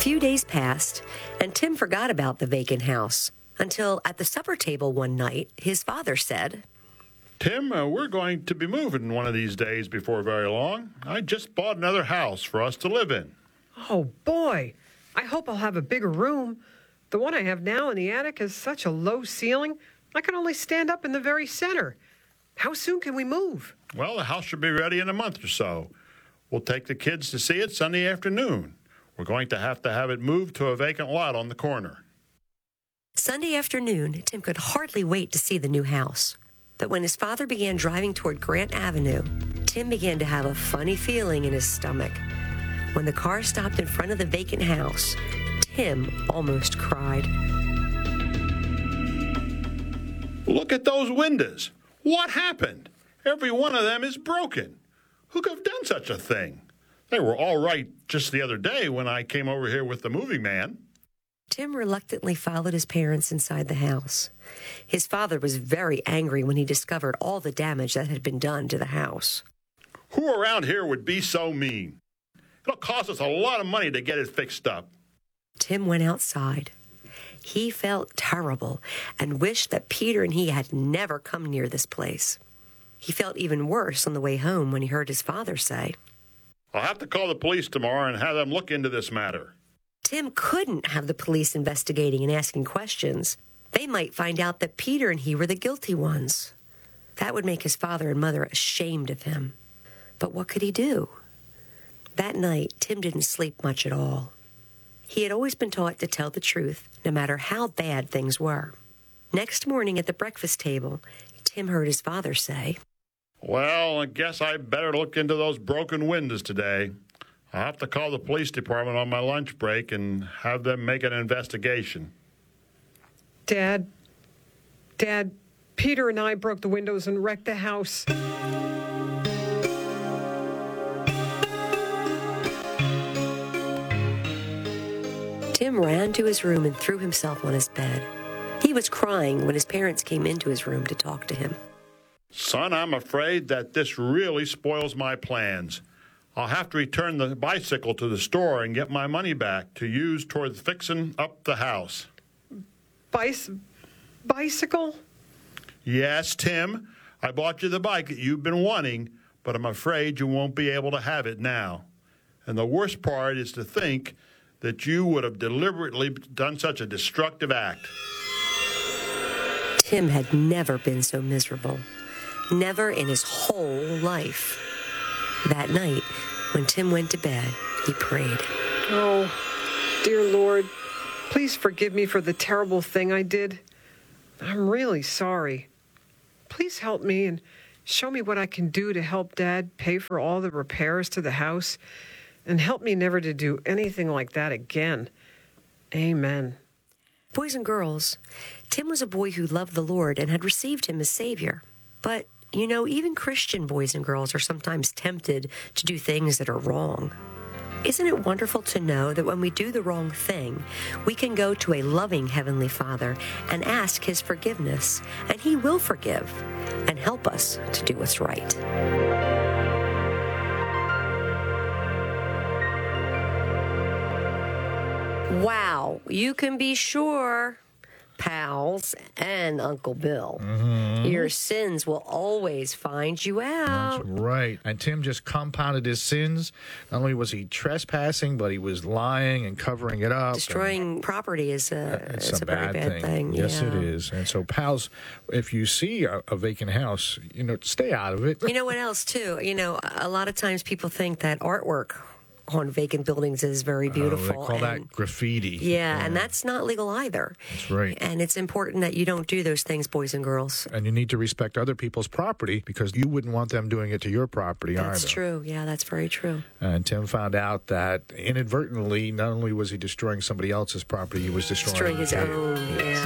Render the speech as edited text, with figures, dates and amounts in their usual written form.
few days passed, and Tim forgot about the vacant house until at the supper table one night, his father said, Tim, we're going to be moving one of these days before very long. I just bought another house for us to live in. Oh, boy. I hope I'll have a bigger room. The one I have now in the attic has such a low ceiling, I can only stand up in the very center. How soon can we move? Well, the house should be ready in a month or so. We'll take the kids to see it Sunday afternoon. We're going to have it moved to a vacant lot on the corner. Sunday afternoon, Tim could hardly wait to see the new house. But when his father began driving toward Grant Avenue, Tim began to have a funny feeling in his stomach. When the car stopped in front of the vacant house, Tim almost cried. Look at those windows. What happened? Every one of them is broken. Who could have done such a thing? They were all right just the other day when I came over here with the moving man. Tim reluctantly followed his parents inside the house. His father was very angry when he discovered all the damage that had been done to the house. Who around here would be so mean? It'll cost us a lot of money to get it fixed up. Tim went outside. He felt terrible and wished that Peter and he had never come near this place. He felt even worse on the way home when he heard his father say, I'll have to call the police tomorrow and have them look into this matter. Tim couldn't have the police investigating and asking questions. They might find out that Peter and he were the guilty ones. That would make his father and mother ashamed of him. But what could he do? That night, Tim didn't sleep much at all. He had always been taught to tell the truth, no matter how bad things were. Next morning at the breakfast table, Tim heard his father say, Well, I guess I better look into those broken windows today. I'll have to call the police department on my lunch break and have them make an investigation. Dad, Peter and I broke the windows and wrecked the house. Tim ran to his room and threw himself on his bed. He was crying when his parents came into his room to talk to him. Son, I'm afraid that this really spoils my plans. I'll have to return the bicycle to the store and get my money back to use towards fixing up the house. Bicycle? Yes, Tim. I bought you the bike that you've been wanting, but I'm afraid you won't be able to have it now. And the worst part is to think that you would have deliberately done such a destructive act. Tim had never been so miserable. Never in his whole life. That night, when Tim went to bed, he prayed. Oh, dear Lord, please forgive me for the terrible thing I did. I'm really sorry. Please help me and show me what I can do to help Dad pay for all the repairs to the house and help me never to do anything like that again. Amen. Boys and girls, Tim was a boy who loved the Lord and had received him as Savior. But, even Christian boys and girls are sometimes tempted to do things that are wrong. Isn't it wonderful to know that when we do the wrong thing, we can go to a loving Heavenly Father and ask His forgiveness, and He will forgive and help us to do what's right. Wow, you can be sure, pals and Uncle Bill, your sins will always find you out. That's right. And Tim just compounded his sins. Not only was he trespassing, but he was lying and covering it up. Destroying property is a very bad thing. Yes, yeah. it is. And so, pals, if you see a vacant house, stay out of it. You know what else, too? A lot of times people think that artwork on vacant buildings is very beautiful. They call that graffiti. Yeah, and that's not legal either. That's right. And it's important that you don't do those things, boys and girls. And you need to respect other people's property because you wouldn't want them doing it to your property either. That's true. Yeah, that's very true. And Tim found out that inadvertently, not only was he destroying somebody else's property, he was destroying his own. Yeah.